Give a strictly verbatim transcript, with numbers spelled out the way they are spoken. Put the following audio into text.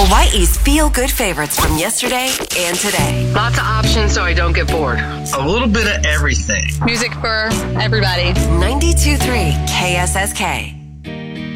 Hawaii's feel-good favorites from yesterday and today. Lots of options so I don't get bored. A little bit of everything. Music for everybody. ninety-two point three K S S K.